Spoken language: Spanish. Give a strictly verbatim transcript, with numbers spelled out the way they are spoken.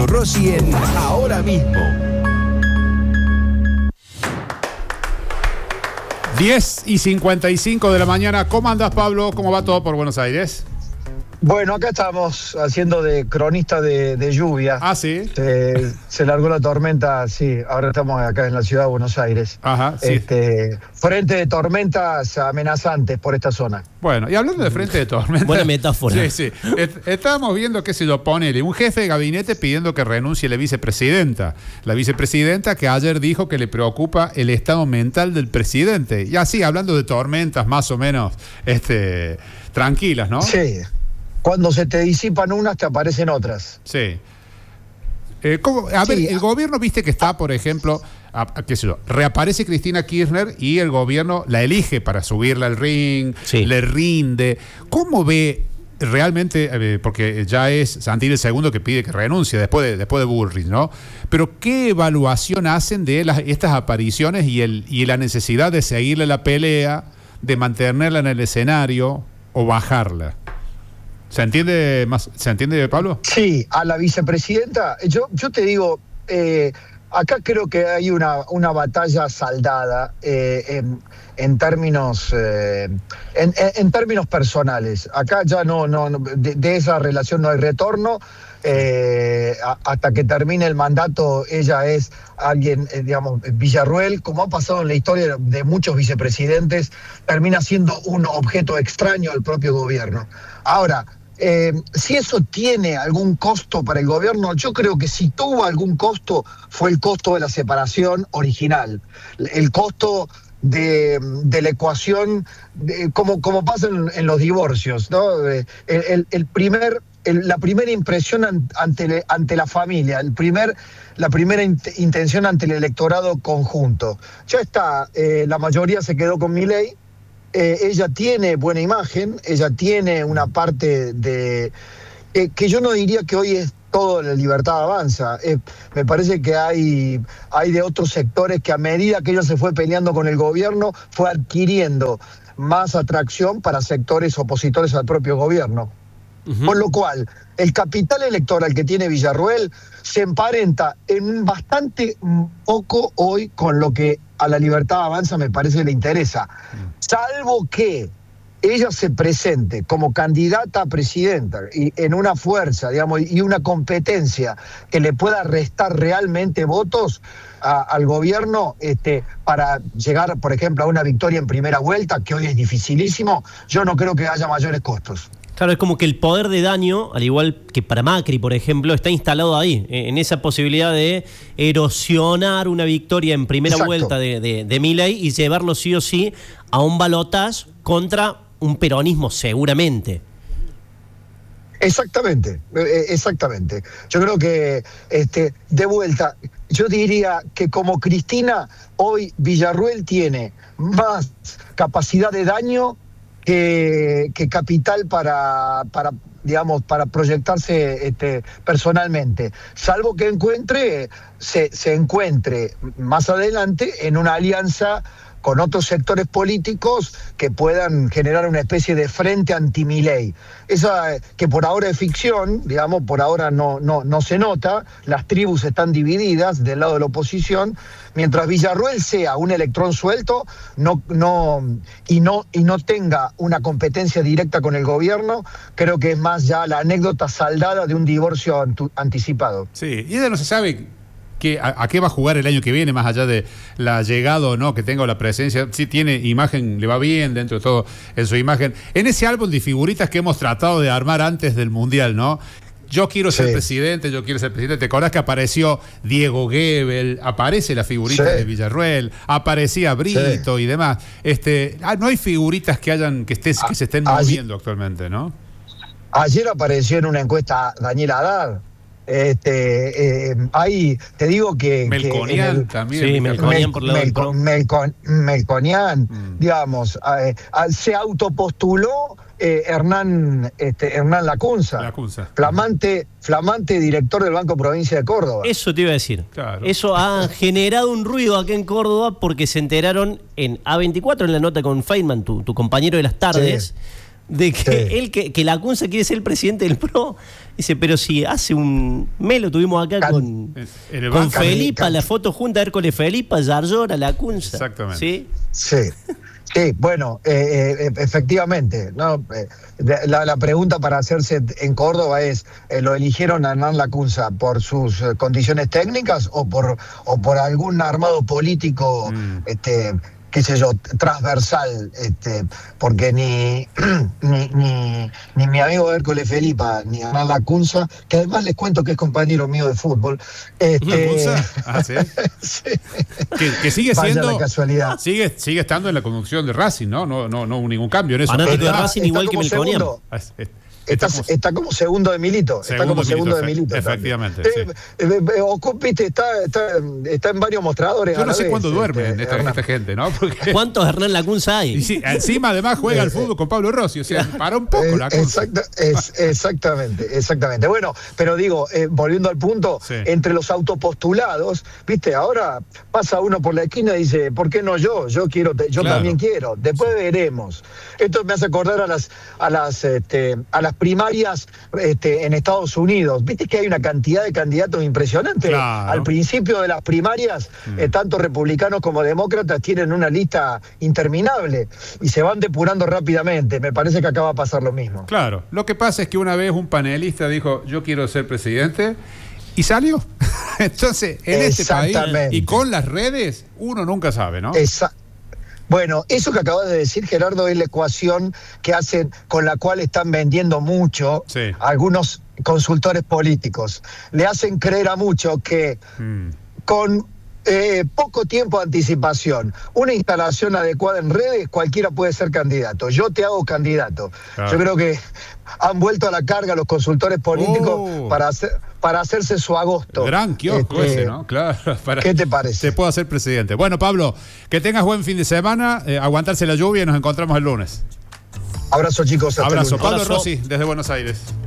Pablo Rossi en Ahora Mismo. diez y cincuenta y cinco de la mañana. ¿Cómo andás, Pablo? ¿Cómo va todo por Buenos Aires? Bueno, acá estamos haciendo de cronista de, de lluvia. Ah, sí. Se, se largó la tormenta, sí. Ahora estamos acá en la ciudad de Buenos Aires. Ajá, sí. Este, frente de tormentas amenazantes por esta zona. Bueno, y hablando de frente de tormenta. Buena metáfora. Sí, sí. Est- estábamos viendo, qué sé yo, ponele, un jefe de gabinete pidiendo que renuncie la vicepresidenta. La vicepresidenta que ayer dijo que le preocupa el estado mental del presidente. Y así, hablando de tormentas más o menos este, tranquilas, ¿no? Sí. Cuando se te disipan unas, te aparecen otras. Sí. Eh, ¿cómo? A ver, Sí. el gobierno, viste que está, por ejemplo, a, a- qué sé yo, reaparece Cristina Kirchner y el gobierno la elige para subirla al ring, Sí. le rinde. ¿Cómo ve realmente, eh, porque ya es Santilli el segundo que pide que renuncie después de, después de Bullrich, ¿no? Pero ¿qué evaluación hacen de las, estas apariciones y, el, y la necesidad de seguirle la pelea, de mantenerla en el escenario o bajarla? ¿Se entiende más? ¿Se entiende, Pablo? Sí, a la vicepresidenta, yo, yo te digo, eh, acá creo que hay una, una batalla saldada eh, en, en términos eh, en, en términos personales. Acá ya no, no, no de, de esa relación no hay retorno. Eh, a, hasta que termine el mandato, ella es alguien, eh, digamos, Villarruel, como ha pasado en la historia de muchos vicepresidentes, termina siendo un objeto extraño al propio gobierno. Ahora, Eh, si eso tiene algún costo para el gobierno, yo creo que si tuvo algún costo fue el costo de la separación original, el costo de, de la ecuación, de, como, como pasa en, en los divorcios, ¿no? El, el, el primer, el, la primera impresión ante, ante la familia, el primer, la primera int, intención ante el electorado conjunto. Ya está, eh, la mayoría se quedó con Milei. Eh, ella tiene buena imagen, ella tiene una parte de... Eh, que yo no diría que hoy es todo la Libertad Avanza. Eh, me parece que hay, hay de otros sectores que a medida que ella se fue peleando con el gobierno, fue adquiriendo más atracción para sectores opositores al propio gobierno. Uh-huh. Con lo cual, el capital electoral que tiene Villarruel se emparenta en bastante poco hoy con lo que a la Libertad Avanza me parece le interesa. Salvo que ella se presente como candidata a presidenta y en una fuerza, digamos, y una competencia que le pueda restar realmente votos a, al gobierno este, para llegar, por ejemplo, a una victoria en primera vuelta, que hoy es dificilísimo, yo no creo que haya mayores costos. Claro, es como que el poder de daño, al igual que para Macri, por ejemplo, está instalado ahí, en esa posibilidad de erosionar una victoria en primera Exacto. vuelta de, de, de Milei y llevarlo sí o sí a un balotaje contra un peronismo seguramente. Exactamente, exactamente. Yo creo que, este, de vuelta, yo diría que como Cristina, hoy Villarruel tiene más capacidad de daño que, que capital para, para, digamos, para proyectarse este, personalmente, salvo que encuentre, se, se encuentre más adelante en una alianza con otros sectores políticos que puedan generar una especie de frente anti-Milei. Esa que por ahora es ficción, digamos, por ahora no, no, no se nota, las tribus están divididas del lado de la oposición, mientras Villarruel sea un electrón suelto no, no, y, no, y no tenga una competencia directa con el gobierno, creo que es más ya la anécdota saldada de un divorcio antu- anticipado. Sí, y ella no se sabe que, a, a qué va a jugar el año que viene, más allá de la llegada o no que tenga o la presencia. Sí tiene imagen, le va bien dentro de todo en su imagen. En ese álbum de figuritas que hemos tratado de armar antes del Mundial, ¿no? Yo quiero ser sí. presidente, yo quiero ser presidente. ¿Te acordás que apareció Diego Gebel? Aparece la figurita sí. de Villarruel, aparecía Brito sí. y demás. Este, ah, no hay figuritas que hayan que, estés, que se estén ayer, moviendo actualmente, ¿no? Ayer apareció en una encuesta Daniel Haddad. Este, eh, ahí te digo que Melconian que el, también sí, Melconian Mel, por la Melco, Melco, Melconian mm. digamos eh, se autopostuló eh, Hernán este, Hernán Lacunza, Lacunza. flamante flamante director del Banco Provincia de Córdoba. Eso te iba a decir, claro. Eso ha generado un ruido acá en Córdoba porque se enteraron en A veinticuatro, en la nota con Feynman, tu, tu compañero de las tardes, sí. de que Sí. él que, que Lacunza quiere ser el presidente del P R O. Dice, pero si hace un mes lo tuvimos acá Can- con, En- en el con banco. Felipa, Can- la foto junta Hércules Felipa, Yarlora, Lacunza. Exactamente. ¿Sí? Sí. Sí, bueno, eh, eh, efectivamente, ¿no? Eh, de- la, la pregunta para hacerse en Córdoba es, eh, ¿lo eligieron a Hernán Lacunza por sus eh, condiciones técnicas o por, o por algún armado político, Mm. este, qué sé yo, transversal? Este, porque ni, ni, ni, ni mi amigo Hércules Felipa, ni Hernán Lacunza, que además les cuento que es compañero mío de fútbol, este, ¿Lacunza? Ah, sí. sí. Que, que sigue Vaya siendo. la casualidad. Sigue, sigue estando en la conducción de Racing, ¿no? No, no, no hubo ningún cambio en eso. Fanático de Está- Racing está igual que como Melconian. segundo. Ah, es- es- Está, como- está como segundo de Milito. Está Segundo como de segundo Milito, de Milito. efe- también. efectivamente, Eh, sí. eh, eh, Ocup, viste, está, está, está en varios mostradores. Yo a no la sé vez, cuándo este, duermen esta, Hernán. esta gente, ¿no? Porque, ¿Cuántos Hernán Lacunza hay? y sí, encima además juega al fútbol con Pablo Rossi, o sea, para un poco Eh, la cosa. exacta- es- exactamente, exactamente. Bueno, pero digo, eh, volviendo al punto, Sí. entre los autopostulados, viste, ahora pasa uno por la esquina y dice, ¿por qué no yo? Yo quiero, te- yo Claro. también quiero. Después veremos. Esto me hace acordar a las, a las, este, a las primarias, este, en Estados Unidos. Viste que hay una cantidad de candidatos impresionante. Claro. Al principio de las primarias, Mm. eh, tanto republicanos como demócratas tienen una lista interminable y se van depurando rápidamente. Me parece que acá va a pasar lo mismo. Claro, lo que pasa es que una vez un panelista dijo, yo quiero ser presidente, y salió. Entonces, en este país, Exactamente. y con las redes, uno nunca sabe, ¿no? Esa- Bueno, eso que acabas de decir, Gerardo, es la ecuación que hacen, con la cual están vendiendo mucho Sí. algunos consultores políticos. Le hacen creer a mucho que Mm. con eh, poco tiempo de anticipación, una instalación adecuada en redes, cualquiera puede ser candidato. Yo te hago candidato. Claro. Yo creo que han vuelto a la carga los consultores políticos Oh. para, hacer, para hacerse su agosto. Gran kiosco Este, ese, ¿no? Claro. Para, ¿Qué te parece? Te puedo hacer presidente. Bueno, Pablo, que tengas buen fin de semana, eh, aguantarse la lluvia y nos encontramos el lunes. Abrazo, chicos. Hasta el Abrazo. lunes. Pablo Abrazo. Rossi, desde Buenos Aires.